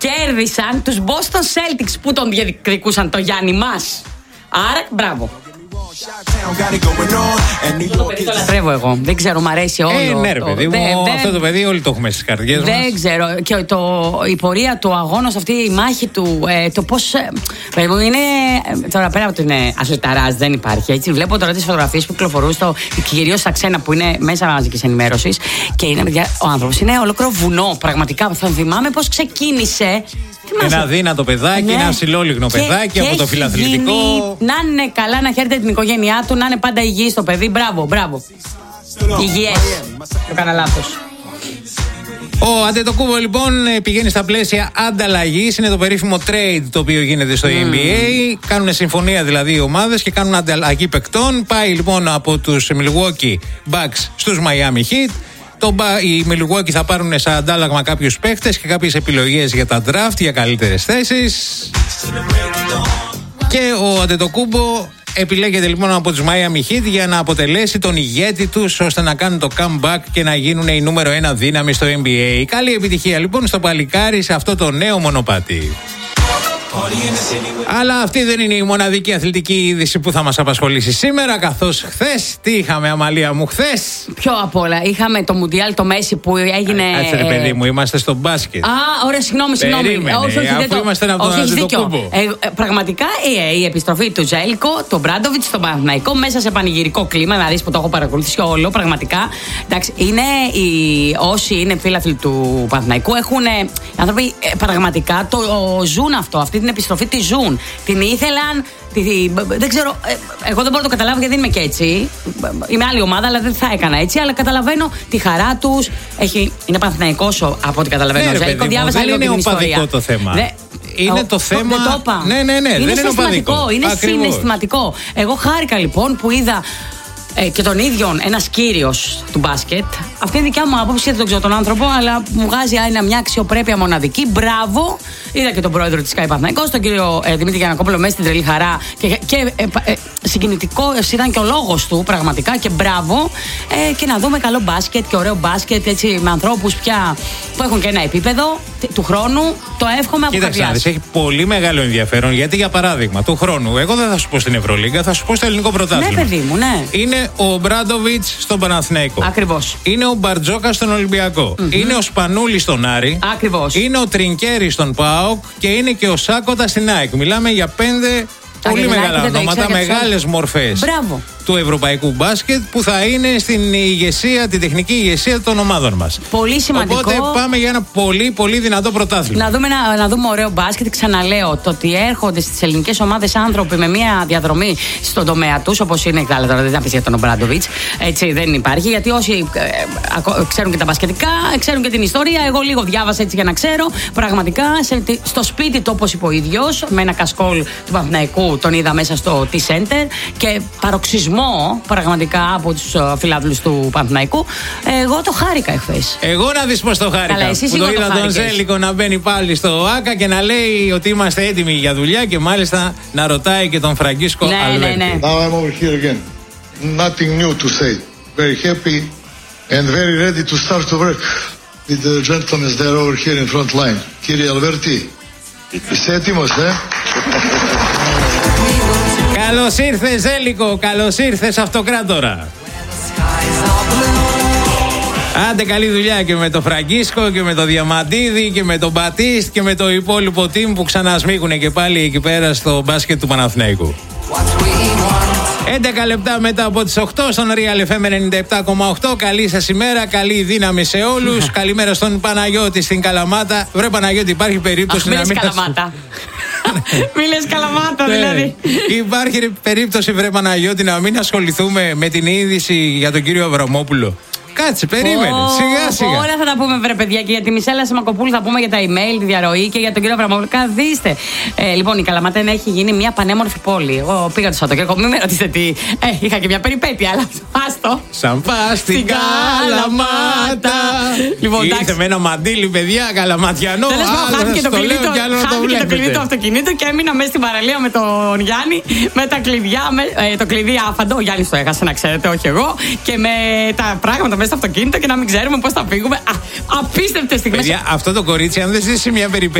κέρδισαν τους Boston Celtics που τον διεκδικούσαν το Γιάννη μας. Άρα, μπράβο. Το παιδί το λατρεύω εγώ. Δεν ξέρω, μ' αρέσει όλο. Ναι, ρε παιδί μου, αυτό το παιδί όλοι το έχουμε στις καρδιές μας. Δεν ξέρω. Και η πορεία του αγώνα, αυτή η μάχη του, το πώς. Παιδί μου, είναι. Τώρα πέρα από το είναι αθληταράς, δεν υπάρχει. Έτσι, βλέπω τώρα τις φωτογραφίες που κυκλοφορούν κυρίως στα ξένα που είναι μέσα μαζικής ενημέρωσης. Και είναι, παιδιά, ο άνθρωπος είναι ολόκληρο βουνό. Πραγματικά θα θυμάμαι πώς ξεκίνησε. Ένα δύνατο παιδάκι, ναι. Ένα ψηλόλιγνο παιδάκι από το φιλαθλητικό. Να είναι καλά, να χαίρεται την οικογένειά του, να είναι πάντα υγιής το παιδί. Μπράβο, μπράβο. Υγιές. Το κάνα λάθος. Ο Αντετοκούμπο λοιπόν πηγαίνει στα πλαίσια ανταλλαγής. Είναι το περίφημο trade το οποίο γίνεται στο NBA. Κάνουν συμφωνία δηλαδή οι ομάδες και κάνουν ανταλλαγή παικτών. Πάει λοιπόν από τους Milwaukee Bucks στους Miami Heat. Οι Milwaukee θα πάρουν σαν αντάλλαγμα κάποιους παίχτες και κάποιες επιλογές για τα draft για καλύτερες θέσεις. Και ο Αντετοκούμπο επιλέγεται λοιπόν από τους Miami Heat για να αποτελέσει τον ηγέτη τους ώστε να κάνουν το comeback και να γίνουν η νούμερο 1 δύναμη στο NBA. Καλή επιτυχία λοιπόν στο παλικάρι σε αυτό το νέο μονοπάτι. Αλλά αυτή δεν είναι η μοναδική αθλητική είδηση που θα μας απασχολήσει σήμερα, καθώς χθες, τι είχαμε Αμαλία μου χθες? Ποιο απ' όλα, είχαμε το Μουντιάλ το Μέση που έγινε. Κάτσε ρε παιδί μου, είμαστε στο μπάσκετ. Ωραία, συγγνώμη. Όχι, αφού είμαστε από τον Αντετοκούμπο. Πραγματικά η επιστροφή του Ζέλικο, του Μπράντοβιτς στον Παναθηναϊκό μέσα σε πανηγυρικό κλίμα, να δεις που το έχω παρακολουθήσει όλο, πραγματικά. Εντάξει, είναι όσοι είναι φίλαθλοι του Παναθηναϊκού, έχουν άνθρωποι πραγματικά το ζουν αυτό. Αυτή την επιστροφή τη ζουν. Την ήθελαν. Δεν ξέρω. Εγώ δεν μπορώ να το καταλάβω γιατί δεν είμαι και έτσι. Είμαι άλλη ομάδα, αλλά δεν θα έκανα έτσι. Αλλά καταλαβαίνω τη χαρά τους. Είναι Παναθηναϊκός από ό,τι καταλαβαίνω. Δεν είναι οπαδικό το θέμα. Είναι το θέμα. Δεν το είπα. Ναι. Είναι δεν είναι οπαδικό. Είναι συναισθηματικό. Εγώ χάρηκα λοιπόν που είδα. Και τον ίδιο ένας κύριος του μπάσκετ. Αυτή είναι η δικιά μου άποψη, δεν τον ξέρω τον άνθρωπο, αλλά μου βγάζει μια αξιοπρέπεια μοναδική. Μπράβο! Είδα και τον πρόεδρο της ΣΚΑΙ Παναθηναϊκός, τον κύριο Δημήτρη Γιαννακόπουλο, μέσα στην τρελή χαρά. Και συγκινητικός ήταν και ο λόγος του, πραγματικά. Και μπράβο! Και να δούμε καλό μπάσκετ και ωραίο μπάσκετ, έτσι, με ανθρώπους πια που έχουν και ένα επίπεδο του χρόνου. Το εύχομαι από καρδιάς. Κοίταξε, έχει πολύ μεγάλο ενδιαφέρον, γιατί για παράδειγμα του χρόνου, εγώ δεν θα σου πω στην Ευρωλίγκα, θα σου πω στο ελληνικό πρωτάθλημα. Ναι, παιδί μου, ναι. Είναι ο Μπράντοβιτς στον Παναθηναϊκό. Ακριβώς. Είναι ο Μπαρτζόκας στον Ολυμπιακό. Είναι ο Σπανούλης στον Άρη. Ακριβώς. Είναι ο Τρινκέρης στον ΠΑΟΚ και είναι και ο Σάκοτα στην ΑΕΚ. Μιλάμε για 5 πολύ μεγάλα ονόματα, μεγάλες μορφές του ευρωπαϊκού μπάσκετ που θα είναι στην ηγεσία, την τεχνική ηγεσία των ομάδων μας. Πολύ σημαντικό. Οπότε πάμε για ένα πολύ πολύ δυνατό πρωτάθλημα. Να δούμε ωραίο μπάσκετ. Ξαναλέω, το ότι έρχονται στις ελληνικές ομάδες άνθρωποι με μια διαδρομή στον τομέα τους, όπως είναι καλά τώρα, δεν θα πεις για τον Ομπράντοβιτς. Έτσι δεν υπάρχει, γιατί όσοι ξέρουν και τα μπασκετικά, ξέρουν και την ιστορία. Εγώ λίγο διάβασα έτσι για να ξέρω. Πραγματικά στο σπίτι του, όπως είπε ο ίδιος, με ένα κασκόλ του Παναθηναϊκού, τον είδα μέσα στο T-Center και παροξισμό πραγματικά από τους φιλάθλους του Παναθηναϊκού. Εγώ το χάρηκα εχθές. Εγώ να δεις πως το χάρηκα. Καλά, εσύ που το είδα τον Ζέλικο να μπαίνει πάλι στο ΆΚΑ και να λέει ότι είμαστε έτοιμοι για δουλειά και μάλιστα να ρωτάει και τον Φραγκίσκο Αλβέρτη. Ναι. Now I'm over here again. Nothing new to say. Very happy and very ready to start to work with the gentlemen there over here in front line. Κύριε Αλβέρτη, είσαι έτοιμος, Καλώς ήρθες Ζέλικο, καλώς ήρθες αυτοκράτορα. Άντε καλή δουλειά και με το Φραγκίσκο και με το Διαμαντίδη και με τον Μπατίστ και με το υπόλοιπο team που ξανασμίγουνε και πάλι εκεί πέρα στο μπάσκετ του Παναθηναϊκού. 11 λεπτά μετά από τις 8 στον Real FM 97,8. Καλή σας ημέρα, καλή δύναμη σε όλους. Καλημέρα στον Παναγιώτη στην Καλαμάτα. Βρε Παναγιώτη, υπάρχει περίπτωση να μην... Καλαμάτα. Μη λες Καλαμάτα δηλαδή. Υπάρχει περίπτωση, βρε Παναγιώτη, να μην ασχοληθούμε με την είδηση για τον κύριο Αβραμόπουλο. Κάτσε, περίμενε. Σιγά σιγά. Όλα θα τα πούμε, βρε παιδιά. Και για τη Μισέλα Σιμακοπούλου θα πούμε για τα email, τη διαρροή και για τον κύριο Αβραμόπουλο. Καθίστε. Λοιπόν, η Καλαμάτα έχει γίνει μια πανέμορφη πόλη. Εγώ πήγα το Σαββατοκύριακο. Μην με ρωτήσετε τι. Είχα και μια περιπέτεια, αλλά άστο. Σαν πα στην Καλαμάτα. Λοιπόν, ήρθε με ένα μαντίλι, παιδιά, καλαματιανό. Χάθηκε το κλειδί του αυτοκινήτου και έμεινα μέσα στην παραλία με τον Γιάννη. Με τα κλειδιά. Το κλειδί άφαντο. Ο Γιάννης το έχασε, να ξέρετε, όχι εγώ. Και με τα πράγματα μέσα στο αυτοκίνητο και να μην ξέρουμε πώς θα φύγουμε. Απίστευτες στιγμές. Παιδιά, αυτό το κορίτσι, αν δεν ζήσει μια περιπέτεια.